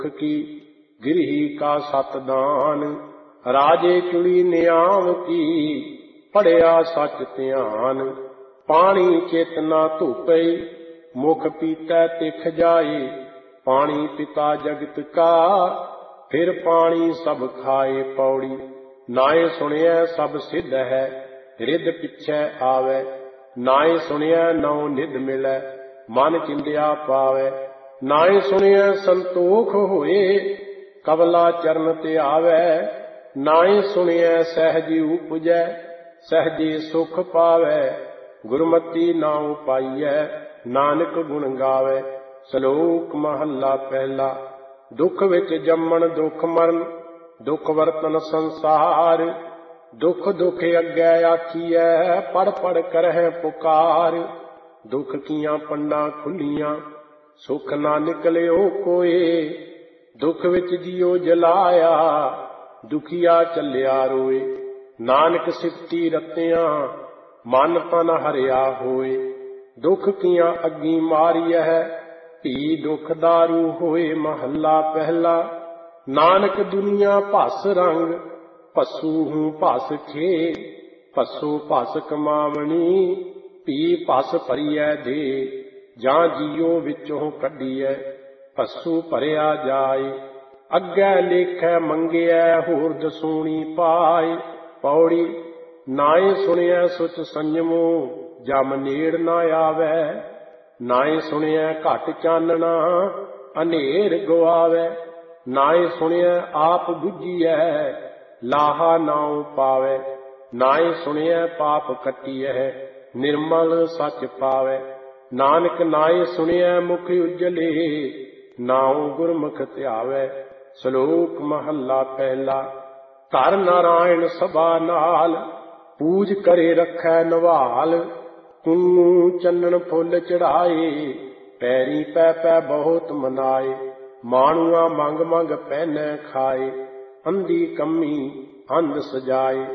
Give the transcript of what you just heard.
की गिरही का सत दान। राजे चुड़ी नियाम की पढ़िया सच ध्यान। पानी चेतना धुपै मुख पीतै तिख जाए। पानी पिता जगत का फिर पानी सब खाए। पौड़ी नाए सुनिया सब सिद्ध है रिद पिछै आवे। नाए सुनिया नौ निध मिलै मन चिंदिया पावे। नाए सुनिया संतोख होए कबला चरण ते आवे। नाए सुनिया सहजी उपजै सहजी सुख पावे। गुरमति नाउ पाइयै नानक गुण गावे। सलोक महला पहला। दुख विच जम्मण दुख मरण दुख वर्तन संसार। दुख दुख अग्गै आखियै पढ़ पढ़ करਹਿ पुकार। दुख कियां पंडां खुलियां सुख ना निकलियो कोई। दुख विच जियो जलाया दुखिया चलिया रोए। नानक सिफती रतियां मन तन हरिया होए। दुख कियां अग्गी मारियह भी दुख दारू होए। महला पहला। नानक दुनिया भस रंग भसू हूँ भस खे। भसो भस कमावनी भी भस भरियै दे। जां जियो विचों कढियै भसू भरिया जाए। अग्गै लेखै मंगियै होर दसूणी पाए। पौड़ी नाए सुनिया सुच संयमो जम नेड़ ना आवे। नाए सुनिया घट चानना अनेर गवावे। नाए सुनिया आप बुझियै लाहा नाउ पावे। नाए सुनिया पाप कटियह निर्मल सच पावे। नानक नाए सुनिया मुख उजले नाउ गुरमुख ध्यावे। सलोक महला पहला। धर नारायण सभा नाल पूज करे रखै नवाल। कूं चन्नन फुल चढ़ाए पैरी पै पै बहुत मनाए। माणुआ मंग मंग पहनै खाए अंधी कमी अंध सजाए।